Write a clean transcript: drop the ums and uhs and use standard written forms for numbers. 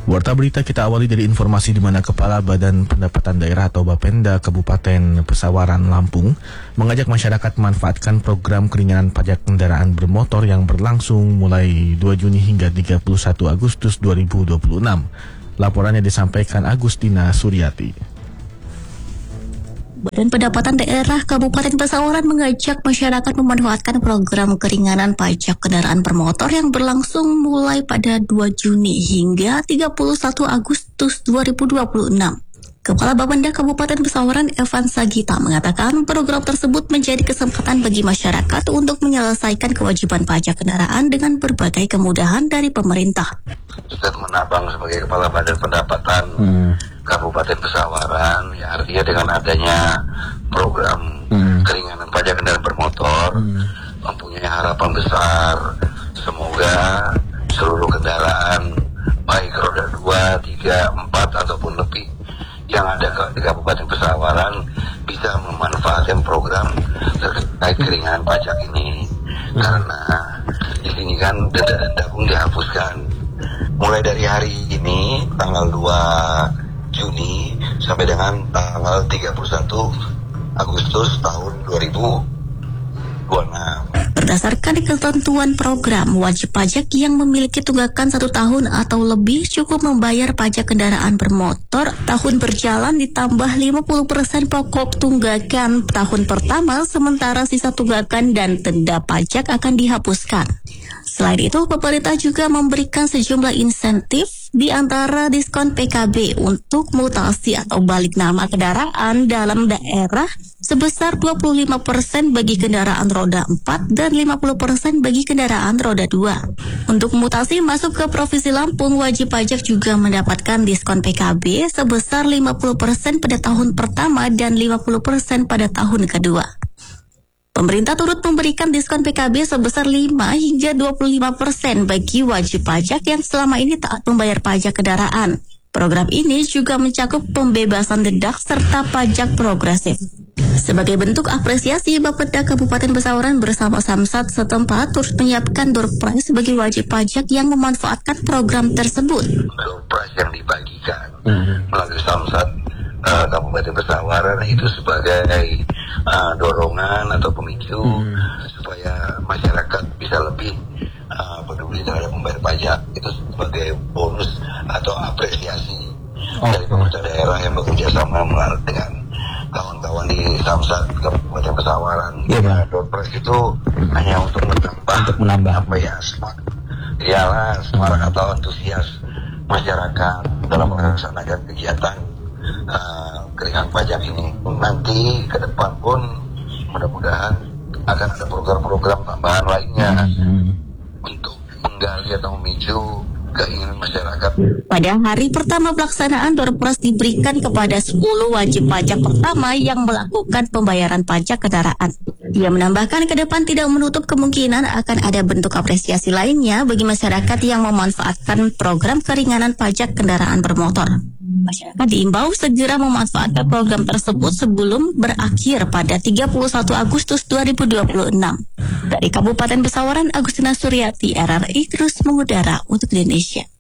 Warta berita kita awali dari informasi di mana Kepala Badan Pendapatan Daerah atau Bapenda Kabupaten Pesawaran Lampung mengajak masyarakat memanfaatkan program keringanan pajak kendaraan bermotor yang berlangsung mulai 2 Juni hingga 31 Agustus 2026. Laporannya disampaikan Agustina Suryati. Badan Pendapatan Daerah Kabupaten Pesawaran mengajak masyarakat memanfaatkan program keringanan pajak kendaraan bermotor yang berlangsung mulai pada 2 Juni hingga 31 Agustus 2026. Kepala Bapenda Kabupaten Pesawaran Evan Sagita mengatakan program tersebut menjadi kesempatan bagi masyarakat untuk menyelesaikan kewajiban pajak kendaraan dengan berbagai kemudahan dari pemerintah. Statement Abang sebagai Kepala Badan Pendapatan Kabupaten Pesawaran, ya artinya dengan adanya program keringanan pajak kendaraan bermotor mempunyai harapan besar semoga seluruh kendaraan baik roda 2, 3, 4 ataupun lebih yang ada di Kabupaten Pesawaran bisa memanfaatkan program terkait keringanan pajak ini, karena di sini kan denda pun dihapuskan mulai dari hari ini tanggal 2 Juni sampai dengan tanggal 31 Agustus tahun 2026. Berdasarkan ketentuan program, wajib pajak yang memiliki tunggakan 1 tahun atau lebih cukup membayar pajak kendaraan bermotor tahun berjalan ditambah 50% pokok tunggakan tahun pertama, sementara sisa tunggakan dan denda pajak akan dihapuskan. Selain itu, pemerintah juga memberikan sejumlah insentif di antara diskon PKB untuk mutasi atau balik nama kendaraan dalam daerah sebesar 25% bagi kendaraan roda 4 dan 50% bagi kendaraan roda 2. Untuk mutasi masuk ke Provinsi Lampung, wajib pajak juga mendapatkan diskon PKB sebesar 50% pada tahun pertama dan 50% pada tahun kedua. Pemerintah turut memberikan diskon PKB sebesar 5 hingga 25% bagi wajib pajak yang selama ini taat membayar pajak kendaraan. Program ini juga mencakup pembebasan denda serta pajak progresif. Sebagai bentuk apresiasi, Bapenda Kabupaten Pesawaran bersama Samsat setempat turut menyiapkan door prize bagi wajib pajak yang memanfaatkan program tersebut. Door prize yang dibagikan melalui Samsat Kabupaten Pesawaran itu sebagai dorongan atau pemicu supaya masyarakat bisa lebih peduli terhadap membayar pajak. Itu sebagai bonus atau apresiasi dari pemerintah daerah yang bekerja sama dengan kawan-kawan di Samsat Kabupaten Pesawaran. Door prize itu hanya untuk menambah apa ya, semangat atau antusias masyarakat dalam melaksanakan kegiatan keringanan pajak ini. Nanti ke depan pun mudah-mudahan akan ada program-program tambahan lainnya untuk menggali atau memicu keinginan masyarakat. Pada hari pertama pelaksanaan, door prize diberikan kepada 10 wajib pajak pertama yang melakukan pembayaran pajak kendaraan. Dia menambahkan ke depan tidak menutup kemungkinan akan ada bentuk apresiasi lainnya bagi masyarakat yang memanfaatkan program keringanan pajak kendaraan bermotor. Masyarakat diimbau segera memanfaatkan program tersebut sebelum berakhir pada 31 Agustus 2026. Dari Kabupaten Pesawaran, Agustina Suryati, RRI terus mengudara untuk Indonesia.